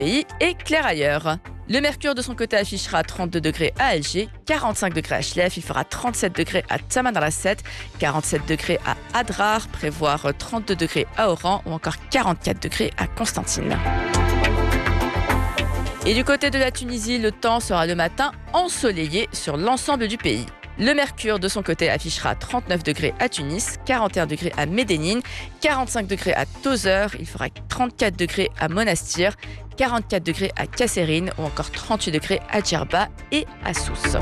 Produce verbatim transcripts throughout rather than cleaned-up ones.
pays est clair ailleurs. Le mercure de son côté affichera trente-deux degrés à Alger, quarante-cinq degrés à Chlef, il fera trente-sept degrés à Tamanrasset, quarante-sept degrés à Adrar, prévoir trente-deux degrés à Oran ou encore quarante-quatre degrés à Constantine. Et du côté de la Tunisie, le temps sera le matin ensoleillé sur l'ensemble du pays. Le mercure de son côté affichera trente-neuf degrés à Tunis, quarante et un degrés à Médénine, quarante-cinq degrés à Tozeur, il fera trente-quatre degrés à Monastir, quarante-quatre degrés à Kasserine ou encore trente-huit degrés à Djerba et à Sousse.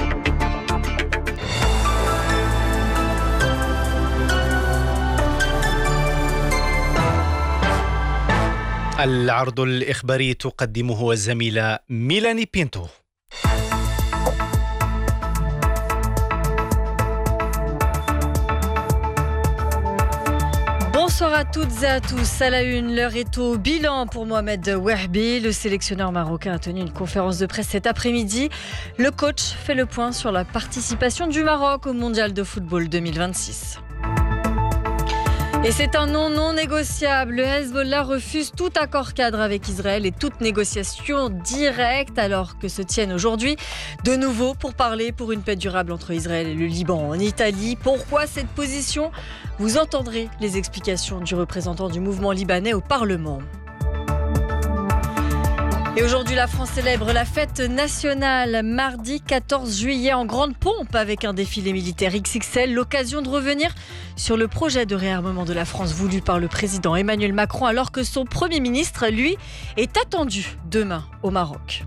العرض الإخباري تقدمه الزميلة ميلاني بينتو. Bonsoir à toutes et à tous. À la une, l'heure est au bilan pour Mohamed Wahbi. Le sélectionneur marocain a tenu une conférence de presse cet après-midi. Le coach fait le point sur la participation du Maroc au Mondial de football deux mille vingt-six. Et c'est un non non négociable. Le Hezbollah refuse tout accord cadre avec Israël et toute négociation directe alors que se tiennent aujourd'hui de nouveau pour parler pour une paix durable entre Israël et le Liban en Italie. Pourquoi cette position ? Vous entendrez les explications du représentant du mouvement libanais au Parlement. Et aujourd'hui, la France célèbre la fête nationale mardi quatorze juillet en grande pompe avec un défilé militaire X X L. L'occasion de revenir sur le projet de réarmement de la France voulu par le président Emmanuel Macron alors que son Premier ministre, lui, est attendu demain au Maroc.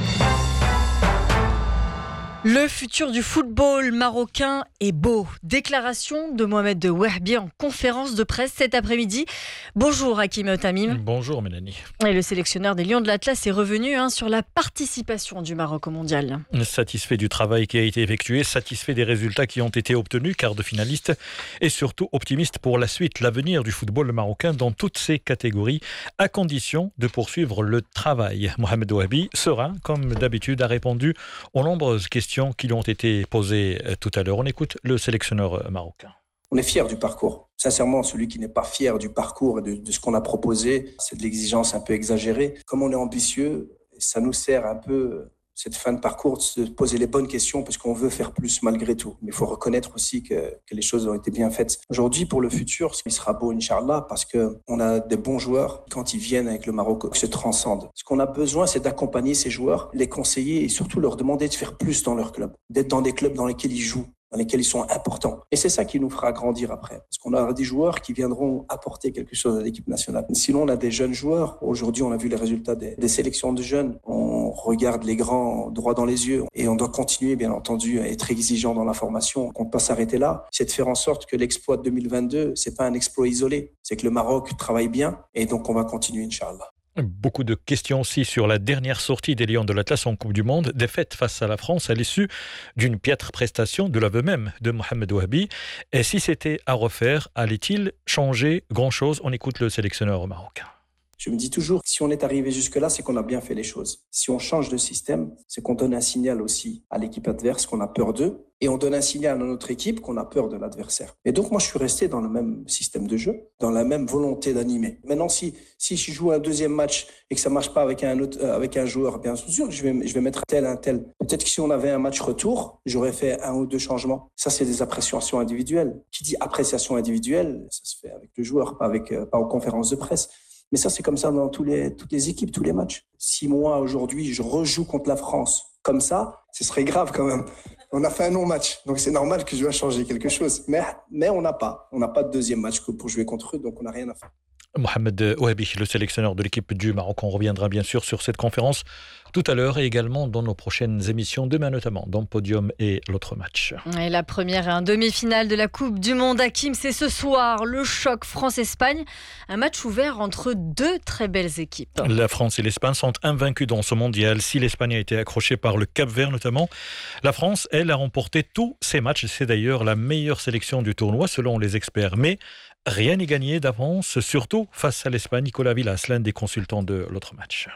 Le futur du football marocain est beau. Déclaration de Mohamed Wahbi en conférence de presse cet après-midi. Bonjour Hakim Tamim. Bonjour Mélanie. Et le sélectionneur des Lions de l'Atlas est revenu hein, sur la participation du Maroc au mondial. Satisfait du travail qui a été effectué, satisfait des résultats qui ont été obtenus, quart de finaliste, et surtout optimiste pour la suite, l'avenir du football marocain dans toutes ses catégories, à condition de poursuivre le travail. Mohamed Wahbi, serein, comme d'habitude, a répondu aux nombreuses questions qui lui ont été posées tout à l'heure. On écoute le sélectionneur marocain. On est fier du parcours. Sincèrement, celui qui n'est pas fier du parcours et de, de ce qu'on a proposé, c'est de l'exigence un peu exagérée. Comme on est ambitieux, ça nous sert un peu, cette fin de parcours, de se poser les bonnes questions parce qu'on veut faire plus malgré tout. Mais il faut reconnaître aussi que, que les choses ont été bien faites. Aujourd'hui, pour le futur, il sera beau, Inch'Allah, parce qu'on a des bons joueurs. Quand ils viennent avec le Maroc, ils se transcendent. Ce qu'on a besoin, c'est d'accompagner ces joueurs, les conseiller et surtout leur demander de faire plus dans leur club, d'être dans des clubs dans lesquels ils jouent, dans lesquels ils sont importants. Et c'est ça qui nous fera grandir après. Parce qu'on aura des joueurs qui viendront apporter quelque chose à l'équipe nationale. Sinon, on a des jeunes joueurs. Aujourd'hui, on a vu les résultats des, des sélections de jeunes. On regarde les grands droit dans les yeux. Et on doit continuer, bien entendu, à être exigeant dans la formation. On ne peut pas s'arrêter là. C'est de faire en sorte que l'exploit de deux mille vingt-deux, c'est pas un exploit isolé. C'est que le Maroc travaille bien. Et donc, on va continuer, Inch'Allah. Beaucoup de questions aussi sur la dernière sortie des Lions de l'Atlas en Coupe du Monde, défaite face à la France à l'issue d'une piètre prestation de l'aveu même de Mohamed Wahbi. Et si c'était à refaire, allait-il changer grand-chose ? On écoute le sélectionneur marocain. Je me dis toujours, si on est arrivé jusque-là, c'est qu'on a bien fait les choses. Si on change de système, c'est qu'on donne un signal aussi à l'équipe adverse qu'on a peur d'eux. Et on donne un signal à notre équipe qu'on a peur de l'adversaire. Et donc, moi, je suis resté dans le même système de jeu, dans la même volonté d'animer. Maintenant, si, si je joue un deuxième match et que ça ne marche pas avec un, autre, euh, avec un joueur, bien sûr que je vais, je vais mettre tel, un tel. Peut-être que si on avait un match retour, j'aurais fait un ou deux changements. Ça, c'est des appréciations individuelles. Qui dit appréciation individuelle, ça se fait avec le joueur, pas, avec, euh, pas aux conférences de presse. Mais ça, c'est comme ça dans tous les, toutes les équipes, tous les matchs. Si moi, aujourd'hui, je rejoue contre la France comme ça, ce serait grave quand même. On a fait un non-match, donc c'est normal que je dois changer quelque chose. Mais, mais on n'a pas. On n'a pas de deuxième match pour jouer contre eux, donc on n'a rien à faire. Mohamed Wahbi, le sélectionneur de l'équipe du Maroc. On reviendra bien sûr sur cette conférence tout à l'heure et également dans nos prochaines émissions, demain notamment, dans Podium et l'autre match. Et la première et un demi-finale de la Coupe du Monde, Hakim, c'est ce soir, le choc France-Espagne. Un match ouvert entre deux très belles équipes. La France et l'Espagne sont invaincus dans ce mondial. Si l'Espagne a été accrochée par le Cap-Vert notamment, la France, elle, a remporté tous ses matchs. C'est d'ailleurs la meilleure sélection du tournoi selon les experts. Mais rien n'est gagné d'avance, surtout face à l'Espagne. Nicolas Villas, l'un des consultants de l'autre match.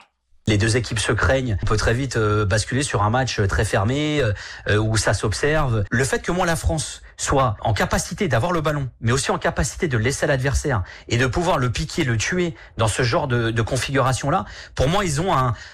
Les deux équipes se craignent. On peut très vite euh, basculer sur un match très fermé euh, où ça s'observe. Le fait que moi la France soit en capacité d'avoir le ballon, mais aussi en capacité de laisser l'adversaire et de pouvoir le piquer, le tuer dans ce genre de, de configuration-là, pour moi ils ont un,